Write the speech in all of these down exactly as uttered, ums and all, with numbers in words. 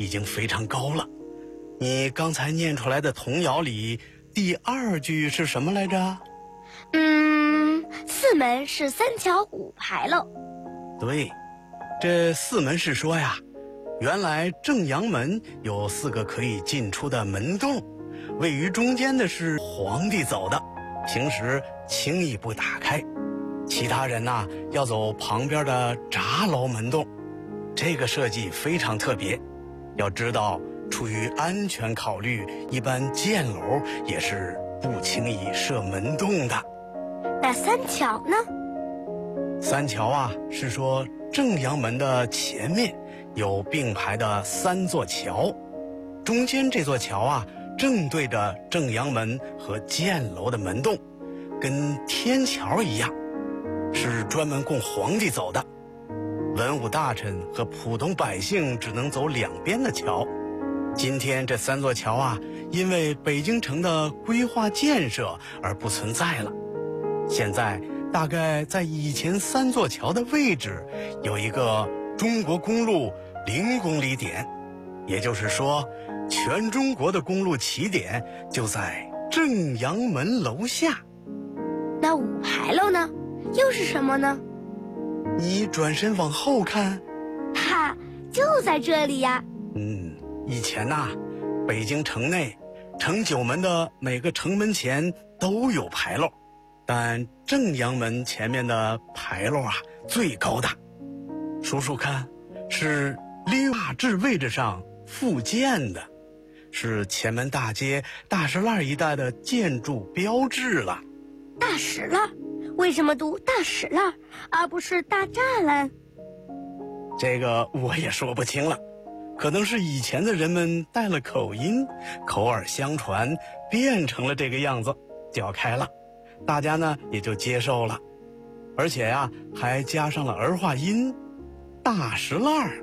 已经非常高了。你刚才念出来的童谣里第二句是什么来着？ 嗯，四门是三桥五牌楼。 对，这四门是说呀，原来正阳门有四个可以进出的门洞，位于中间的是皇帝走的，平时轻易不打开，其他人呐、啊、要走旁边的闸楼门洞。这个设计非常特别，要知道出于安全考虑，一般箭楼也是不轻易设门洞的。 那三桥呢？ 三桥啊，是说正阳门的前面有并排的三座桥，中间这座桥啊正对着正阳门和箭楼的门洞，跟天桥一样，是专门供皇帝走的。文武大臣和普通百姓只能走两边的桥。今天这三座桥啊，因为北京城的规划建设而不存在了。现在大概在以前三座桥的位置有一个中国公路零公里点，也就是说，全中国的公路起点就在正阳门楼下。 那五牌楼呢？又是什么呢？ 你转身往后看， 哈，就在这里呀。 嗯，以前呐、啊，北京城内城九门的每个城门前都有牌楼，但正阳门前面的牌楼啊最高大。数数看，是六大治位置上复建的，是前门大街大石栏一带的建筑标志了。 大石栏？为什么读大石栏而不是大栅栏？ 这个我也说不清了，可能是以前的人们带了口音，口耳相传变成了这个样子，叫开了，大家呢也就接受了，而且呀、啊、还加上了儿化音大石栏。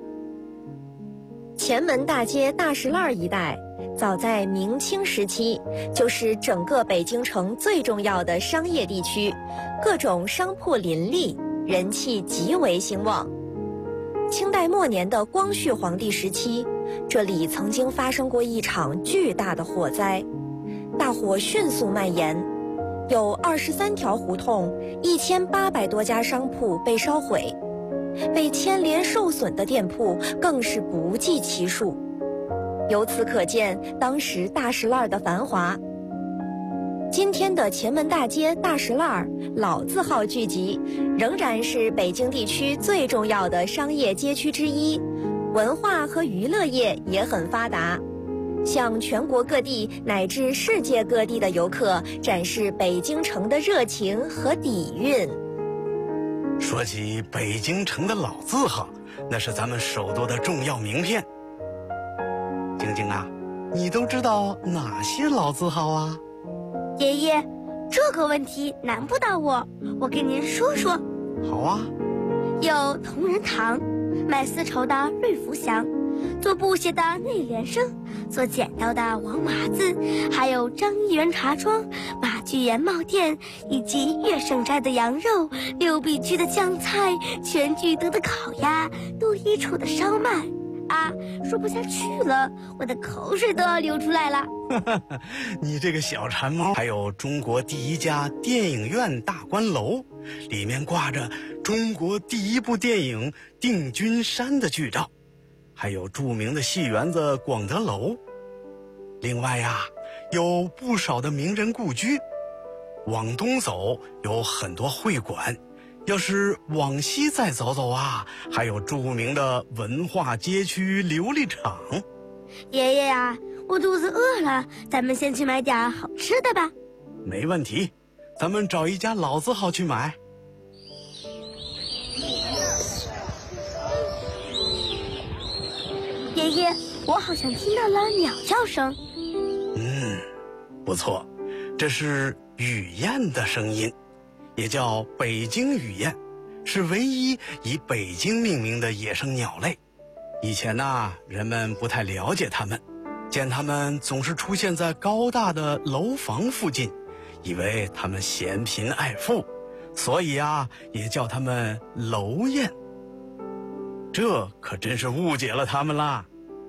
前门大街大石栏一带，早在明清时期就是整个北京城最重要的商业地区，各种商铺林立，人气极为兴旺。清代末年的光绪皇帝时期，这里曾经发生过一场巨大的火灾，大火迅速蔓延，有二十三条胡同，一千八百多家商铺被烧毁，被牵连受损的店铺更是不计其数。由此可见当时大石栏的繁华。今天的前门大街大石栏老字号聚集，仍然是北京地区最重要的商业街区之一，文化和娱乐业也很发达，向全国各地乃至世界各地的游客展示北京城的热情和底蕴。 说起北京城的老字号，那是咱们首都的重要名片。晶晶啊，你都知道哪些老字号啊？ 爷爷，这个问题难不倒我，我给您说说。 好啊。 有同仁堂，卖丝绸的绿福祥，做布鞋的内联升，做剪刀的王麻子，还有张一元茶庄、马具研帽店，以及乐盛斋的羊肉、六必居的酱菜、全聚德的烤鸭、杜一楚的烧麦。啊，说不下去了，我的口水都要流出来了。 你这个小馋猫。还有中国第一家电影院大观楼，里面挂着中国第一部电影《定军山》的剧照，还有著名的戏园子广德楼。另外呀，有不少的名人故居。往东走有很多会馆，要是往西再走走啊，还有著名的文化街区琉璃厂。 爷爷呀、啊，我肚子饿了，咱们先去买点好吃的吧。 没问题，咱们找一家老字号去买。 爷爷，我好像听到了鸟叫声。 嗯，不错，这是雨燕的声音，也叫北京雨燕，是唯一以北京命名的野生鸟类。以前呐、啊，人们不太了解它们，见它们总是出现在高大的楼房附近，以为它们嫌贫爱富，所以啊，也叫它们楼燕。这可真是误解了它们啦。